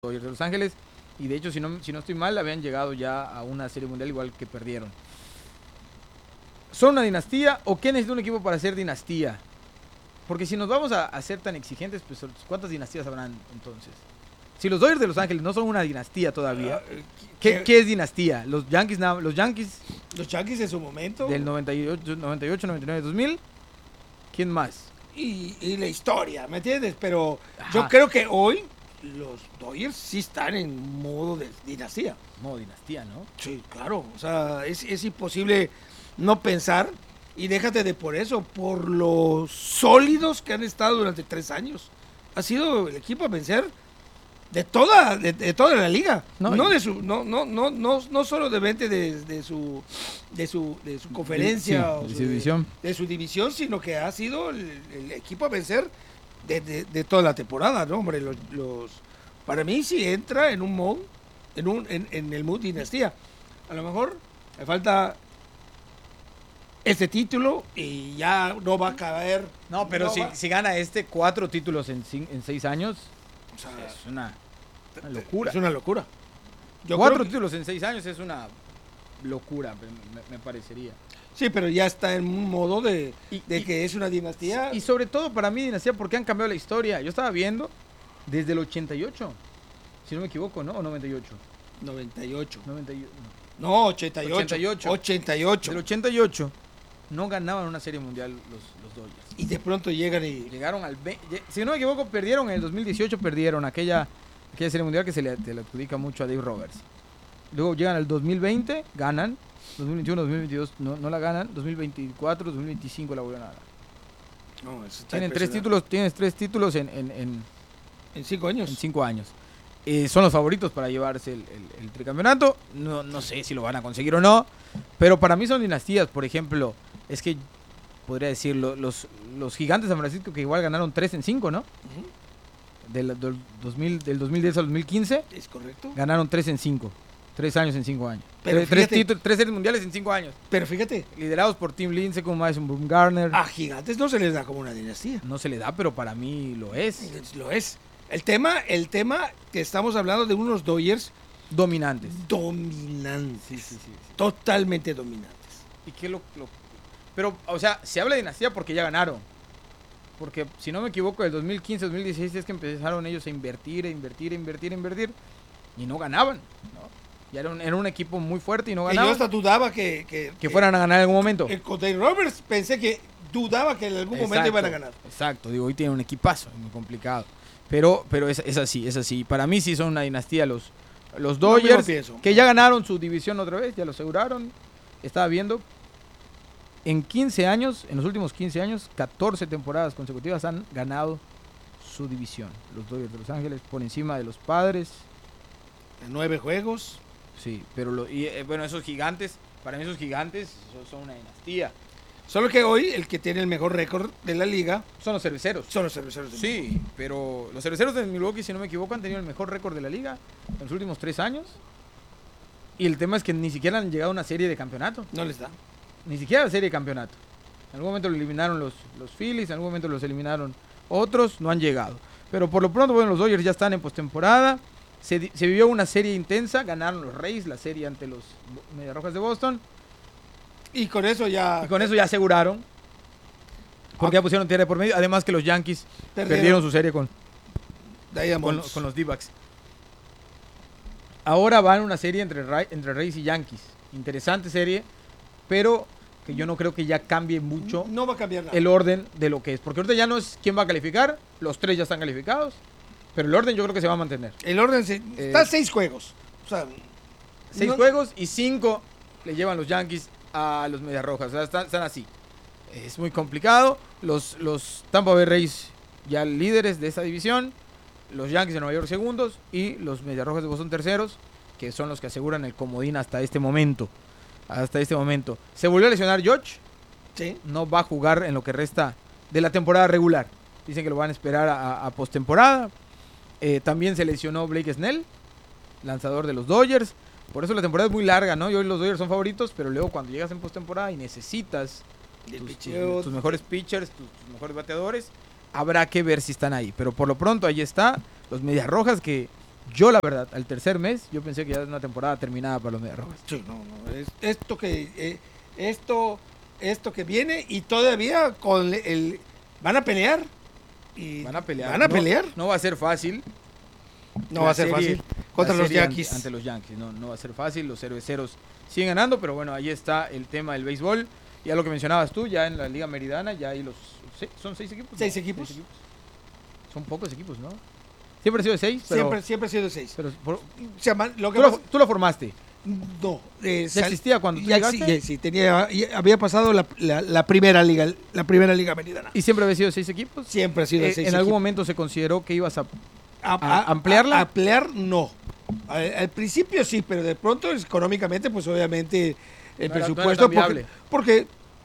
Dodgers de Los Ángeles. Y de hecho, si no estoy mal, habían llegado ya a una serie mundial igual que perdieron. ¿Son una dinastía o qué necesita un equipo para ser dinastía? Porque si nos vamos a ser tan exigentes, pues ¿cuántas dinastías habrán entonces? Si los Dodgers de Los Ángeles no son una dinastía todavía, ¿qué es dinastía? Los Yankees en su momento. Del 98, 99, 2000. ¿Quién más? Y la historia, ¿me entiendes? Pero yo creo que hoy los Dodgers sí están en modo de dinastía. Modo dinastía, ¿no? Sí, claro. O sea, es imposible no pensar. Y déjate de por eso, por los sólidos que han estado durante 3 años. Ha sido el equipo a vencer de toda la liga. No solo de su conferencia, de su división. De su división, sino que ha sido el equipo a vencer de toda la temporada, ¿no? Hombre, para mí sí entra en un mood, en el mood dinastía. A lo mejor le falta este título y ya no va a caber. No, pero si gana 4 títulos en 6 años, o sea, es una locura. Es una locura. 4 títulos en 6 años es una locura, me parecería. Sí, pero ya está en un modo de que es una dinastía. Y sobre todo para mí dinastía porque han cambiado la historia. Yo estaba viendo desde el 88, si no me equivoco, ¿no? O 98. 98. 98. No, 88. 88. Del 88 no ganaban una serie mundial los Dodgers. Y de pronto llegaron al... Si no me equivoco, perdieron en el 2018, perdieron aquella serie mundial que se le adjudica mucho a Dave Roberts. Luego llegan al 2020, ganan. 2021, 2022 no la ganan. 2024, 2025 la vuelven a ganar. No, eso está Tienes 3 títulos en 5 años. En 5 años. Son los favoritos para llevarse el tricampeonato. No sé si lo van a conseguir o no. Pero para mí son dinastías. Por ejemplo, es que podría decirlo, los Gigantes de San Francisco, que igual ganaron 3 en 5, ¿no? Uh-huh. Del 2010 al 2015. Es correcto. Ganaron 3 en 5. 3 años en 5 años. Pero 3 series mundiales en 5 años. Pero fíjate. Liderados por Tim Lindsay, como Madison Bumgarner. A Gigantes no se les da como una dinastía. No se le da, pero para mí lo es. Lo es. El tema que estamos hablando de unos Dodgers dominantes. Sí. Totalmente dominantes. ¿Y qué Pero, o sea, se habla de dinastía porque ya ganaron. Porque, si no me equivoco, del 2015 al 2016 es que empezaron ellos a invertir. Y no ganaban, ¿no? Ya era un equipo muy fuerte y no ganaban. Y yo hasta dudaba que fueran a ganar en algún momento. Con Dave Roberts pensé que dudaba que en algún momento iban a ganar. Exacto, digo, hoy tienen un equipazo, es muy complicado. Pero es así. Para mí sí son una dinastía los Dodgers, que ya ganaron su división otra vez, ya lo aseguraron. Estaba viendo, en los últimos 15 años, 14 temporadas consecutivas han ganado su división. Los Dodgers de Los Ángeles por encima de los Padres. 9 juegos. Sí, pero bueno, esos gigantes, para mí esos gigantes son una dinastía. Solo que hoy el que tiene el mejor récord de la liga son los cerveceros. Sí, pero los cerveceros de Milwaukee, si no me equivoco, han tenido el mejor récord de la liga en los últimos 3 años. Y el tema es que ni siquiera han llegado a una serie de campeonato. No les da. Ni siquiera a la serie de campeonato. En algún momento lo eliminaron los Phillies, en algún momento los eliminaron otros, no han llegado. Pero por lo pronto, bueno, los Dodgers ya están en postemporada. Se vivió una serie intensa, ganaron los Rays la serie ante los Mediarrojas de Boston. Y con eso ya aseguraron. Porque ya pusieron tierra de por medio. Además que los Yankees perdieron su serie con los D-backs. Ahora van una serie entre Rays y Yankees. Interesante serie. Pero que yo no creo que ya cambie mucho. No va a cambiar nada. El orden de lo que es. Porque ahorita ya no es quién va a calificar. Los 3 ya están calificados. Pero el orden yo creo que se va a mantener. El orden está 6 juegos. O sea, 6 juegos y 5 le llevan los Yankees a los Medias Rojas. O sea, están así. Es muy complicado. Los Tampa Bay Rays ya líderes de esta división. Los Yankees de Nueva York segundos. Y los Medias Rojas de Boston terceros. Que son los que aseguran el comodín hasta este momento. Se volvió a lesionar George. Sí. No va a jugar en lo que resta de la temporada regular. Dicen que lo van a esperar a postemporada. También se lesionó Blake Snell, lanzador de los Dodgers. Por eso la temporada es muy larga, ¿no? Y hoy los Dodgers son favoritos, pero luego cuando llegas en postemporada y necesitas tus mejores pitchers, tus mejores bateadores, habrá que ver si están ahí. Pero por lo pronto ahí está, los Medias Rojas que Yo, la verdad, al tercer mes, yo pensé que ya era una temporada terminada para los Medias Rojas. Sí, no, es esto que viene y todavía con van a pelear. Van a pelear. Van a pelear. No va a ser fácil. No va a ser fácil. Contra los Yankees. Ante los Yankees. No va a ser fácil. Los cerveceros siguen ganando, pero bueno, ahí está el tema del béisbol. Ya lo que mencionabas tú, ya en la Liga Meridana, ya hay ¿son 6 equipos? ¿Seis equipos? Son pocos equipos, ¿no? Siempre ha sido de 6. Siempre ha sido de 6. Pero ¿tú lo formaste? No. ¿Ya existía cuando tú ya llegaste? Sí, había pasado la primera liga meridana. ¿Y siempre había sido de 6 equipos? Siempre ha sido de 6 ¿En algún momento se consideró que ibas a ampliarla? Ampliar, no. Al principio sí, pero de pronto económicamente, pues obviamente el presupuesto, porque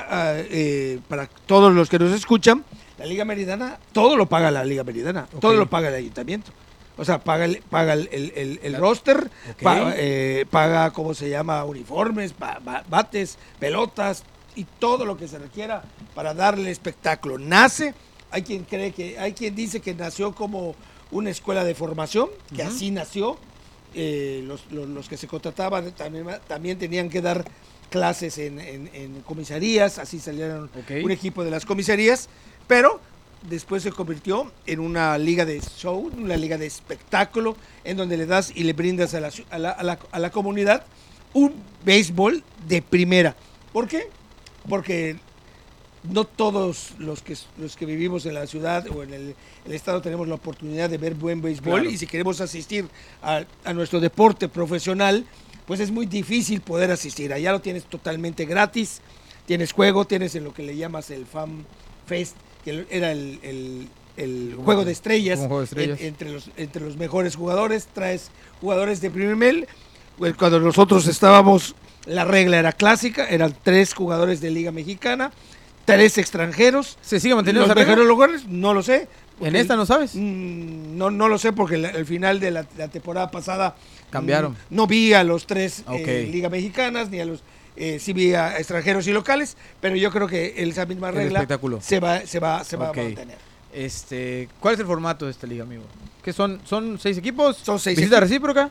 para todos los que nos escuchan, la Liga Meridana, todo lo paga la Liga Meridana, todo lo paga el ayuntamiento. O sea, paga el roster, paga, ¿cómo se llama? Uniformes, bates, pelotas y todo lo que se requiera para darle espectáculo. Hay quien dice que nació como una escuela de formación, que así nació. Los que se contrataban también tenían que dar clases en comisarías, así salieron un equipo de las comisarías, pero después se convirtió en una liga de show, una liga de espectáculo, en donde le das y le brindas a la comunidad un béisbol de primera. ¿Por qué? Porque no todos los que vivimos en la ciudad o en el estado tenemos la oportunidad de ver buen béisbol, y si queremos asistir a nuestro deporte profesional, pues es muy difícil poder asistir. Allá lo tienes totalmente gratis, tienes juego, tienes en lo que le llamas el Fan Fest, que era el juego de estrellas, entre los mejores jugadores, traes jugadores de primer nivel. Cuando nosotros estábamos, la regla era clásica, eran 3 jugadores de Liga Mexicana, 3 extranjeros. ¿Se sigue manteniendo los mejores lugares? No lo sé. ¿En esta no sabes? No lo sé, porque al final de la temporada pasada cambiaron. No vi a los 3 Liga Mexicanas, ni a los... sí vi a extranjeros y locales, pero yo creo que esa misma regla se va a mantener. ¿Cuál es el formato de esta liga, amigo? ¿Qué son 6 equipos? Son 6 ¿Visita recíproca?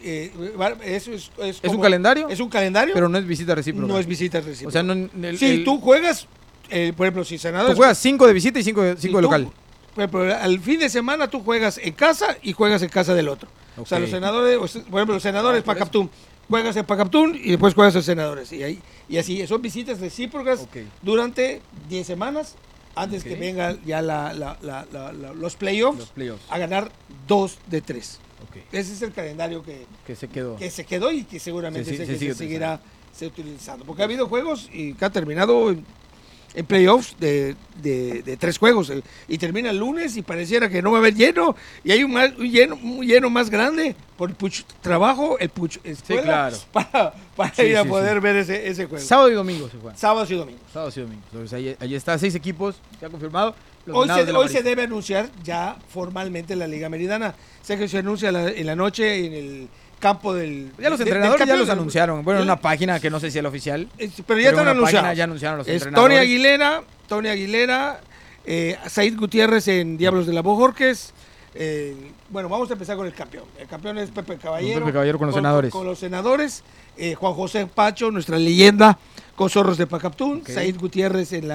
Eso es un calendario? Es un calendario. Pero no es visita recíproca. No es visita recíproca. O sea, tú juegas, por ejemplo, si Senadores... Tú juegas 5 de visita y 5 de local. Por ejemplo, al fin de semana tú juegas en casa y juegas en casa del otro. O sea, los Senadores, por ejemplo, los Senadores, Pacaptún. Juegas en Pacaptún y después juegas en Senadores. Y así, son visitas recíprocas durante 10 semanas antes que vengan ya los playoffs a ganar 2 de 3. Ese es el calendario que se quedó y que seguramente se seguirá utilizando. Porque ha habido juegos y que ha terminado en playoffs de 3 juegos y termina el lunes y pareciera que no va a haber lleno y hay un lleno más grande por el trabajo, el escuela, para ir a poder ver ese juego. Sábado y domingo se juega. Sábados y domingos. Entonces ahí está, 6 equipos, ya confirmado. Hoy se debe anunciar ya formalmente la Liga Meridana. Sé que se anuncia en la noche en el campo del... Ya los entrenadores ya los anunciaron. Bueno, en una página que no sé si es la oficial. Pero ya están anunciados. Ya anunciaron los entrenadores. Tony Aguilera, Said Gutiérrez en Diablos de la Bojorques. Bueno, vamos a empezar con el campeón. El campeón es Pepe Caballero con los senadores. Con los senadores. Juan José Pacho, nuestra leyenda, con Zorros de Pacaptún. Said Gutiérrez en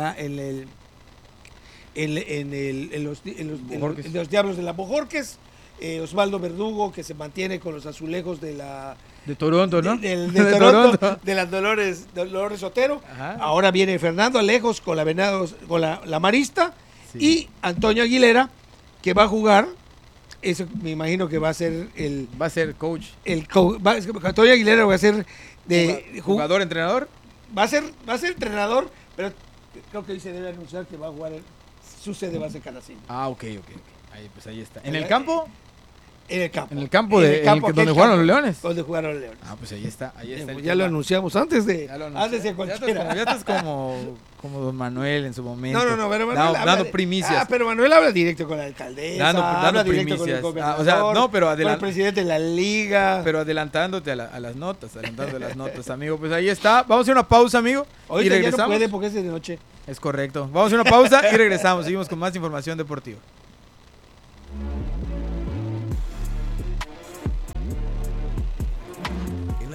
los Diablos de la Bojorques. Osvaldo Verdugo, que se mantiene con los azulejos de Toronto, ¿no? De Toronto, de las Dolores Otero. Ajá. Ahora viene Fernando Alejos con la Marista. Y Antonio Aguilera, que va a jugar. Eso me imagino que va a ser va a ser coach. Antonio Aguilera va a ser jugador, entrenador. Va a ser entrenador, pero creo que hoy se debe anunciar que va a jugar. Su sede va a ser Canacín. Ok. Ahí está. ¿En el campo? En el campo. En el campo donde jugaron los Leones. Donde jugaron los Leones. Pues ahí está. Ya lo anunciamos antes de cualquiera. Ya estás como don Manuel en su momento. No, pero Manuel dando primicias. Pero Manuel habla directo con la alcaldesa. Dando primicias. Con el gobernador, pero con el presidente de la liga. Pero adelantándote a las notas, amigo. Pues ahí está. Vamos a hacer una pausa, amigo. Hoy ya no puede porque es de noche. Es correcto. Vamos a hacer una pausa y regresamos. Seguimos con más información deportiva.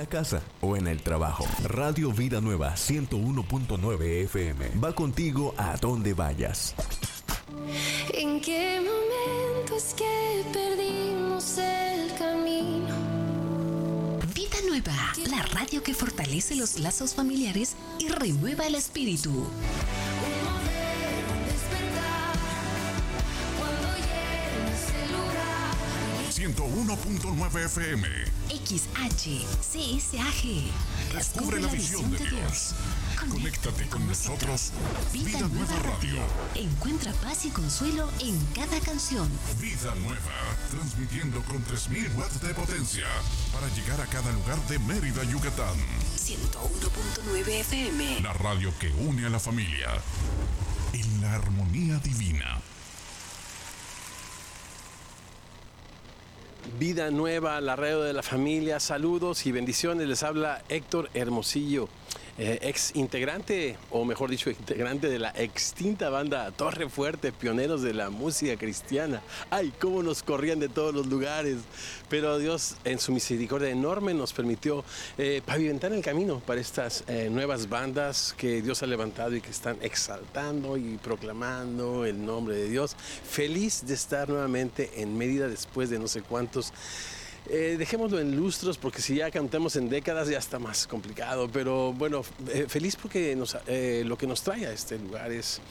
casa o en el trabajo. Radio Vida Nueva 101.9 FM va contigo a donde vayas. ¿En qué momento es que perdimos el camino? Vida Nueva, la radio que fortalece los lazos familiares y renueva el espíritu. 101.9 FM. XHCSAG. Descubre la visión de Dios. Conéctate con nosotros. Vida Nueva Radio. Encuentra paz y consuelo en cada canción. Vida Nueva, transmitiendo con 3000 watts de potencia para llegar a cada lugar de Mérida, Yucatán. 101.9 FM. La radio que une a la familia en la armonía divina. Vida Nueva, la radio de la familia, saludos y bendiciones. Les habla Héctor Hermosillo, ex integrante, o mejor dicho, integrante de la extinta banda Torre Fuerte, pioneros de la música cristiana. ¡Ay, cómo nos corrían de todos los lugares! Pero Dios, en su misericordia enorme, nos permitió pavimentar el camino para estas nuevas bandas que Dios ha levantado y que están exaltando y proclamando el nombre de Dios. Feliz de estar nuevamente en Mérida después de no sé cuántos. Dejémoslo en lustros, porque si ya cantamos en décadas ya está más complicado, pero bueno, feliz porque lo que nos trae a este lugar es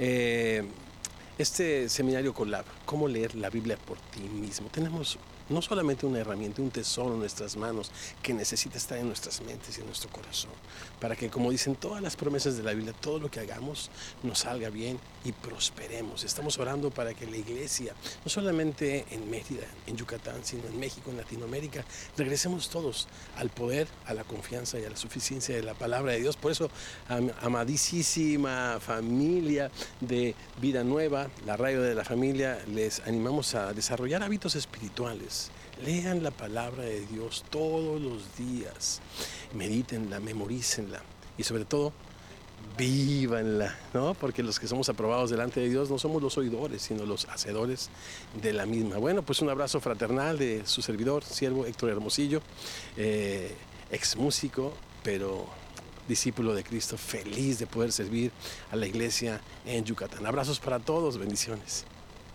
este seminario Collab, cómo leer la Biblia por ti mismo. Tenemos no solamente una herramienta, un tesoro en nuestras manos que necesita estar en nuestras mentes y en nuestro corazón, para que, como dicen todas las promesas de la Biblia, todo lo que hagamos nos salga bien y prosperemos. Estamos orando para que la iglesia, no solamente en Mérida, en Yucatán, sino en México, en Latinoamérica, regresemos todos al poder, a la confianza y a la suficiencia de la palabra de Dios. Por eso, amadísima familia de Vida Nueva, la radio de la familia, les animamos a desarrollar hábitos espirituales. Lean la palabra de Dios todos los días, medítenla, memorícenla y sobre todo vívanla, ¿no? Porque los que somos aprobados delante de Dios no somos los oidores, sino los hacedores de la misma. Bueno, pues un abrazo fraternal de su servidor, siervo Héctor Hermosillo, ex músico, pero discípulo de Cristo, feliz de poder servir a la iglesia en Yucatán. Abrazos para todos, bendiciones.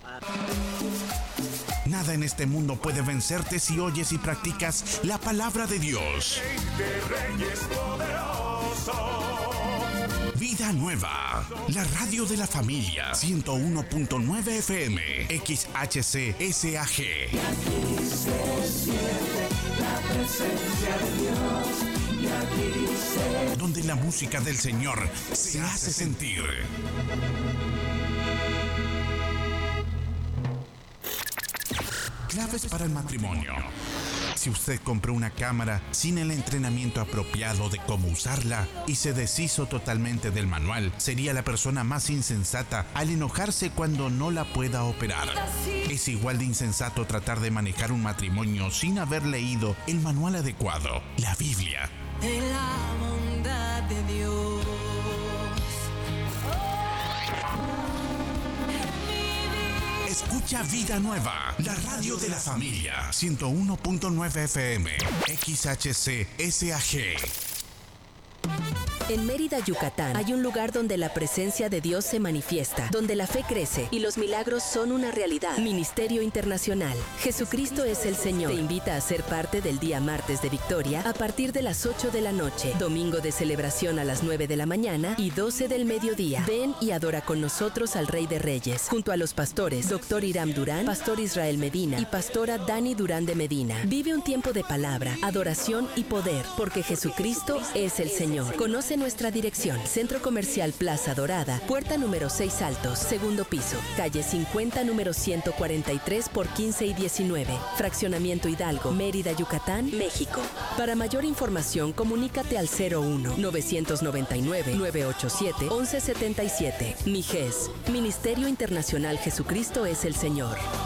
Nada en este mundo puede vencerte si oyes y practicas la palabra de Dios. Vida Nueva, la radio de la familia, 101.9 FM, XHCSAG. Y aquí se siente la presencia de Dios, y aquí donde la música del Señor se hace sentir. Claves para el matrimonio. Si usted compró una cámara sin el entrenamiento apropiado de cómo usarla y se deshizo totalmente del manual, sería la persona más insensata al enojarse cuando no la pueda operar. Es igual de insensato tratar de manejar un matrimonio sin haber leído el manual adecuado, la Biblia. De la bondad de Dios. Escucha Vida Nueva, la radio de la familia, 101.9 FM, XHCSAG. En Mérida, Yucatán, hay un lugar donde la presencia de Dios se manifiesta, donde la fe crece y los milagros son una realidad. Ministerio Internacional. Jesucristo es el Señor. Te invita a ser parte del día martes de Victoria a partir de las 8 de la noche, domingo de celebración a las 9 de la mañana y 12 del mediodía. Ven y adora con nosotros al Rey de Reyes, junto a los pastores Dr. Hiram Durán, Pastor Israel Medina y Pastora Dani Durán de Medina. Vive un tiempo de palabra, adoración y poder, porque Jesucristo es el Señor. Conoce nuestra dirección: Centro Comercial Plaza Dorada, puerta número 6 Altos, segundo piso, calle 50, número 143 por 15 y 19, Fraccionamiento Hidalgo, Mérida, Yucatán, México. Para mayor información, comunícate al 01-999-987-1177. MIGES, Ministerio Internacional Jesucristo es el Señor.